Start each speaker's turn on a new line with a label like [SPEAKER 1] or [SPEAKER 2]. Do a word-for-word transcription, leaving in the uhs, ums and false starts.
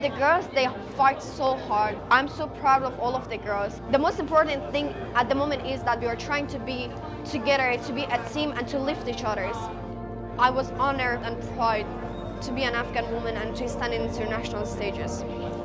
[SPEAKER 1] The girls, they fight so hard. I'm so proud of all of the girls. The most important thing at the moment is that we are trying to be together, to be a team and to lift each other. I was honored and proud to be an Afghan woman and to stand in international stages.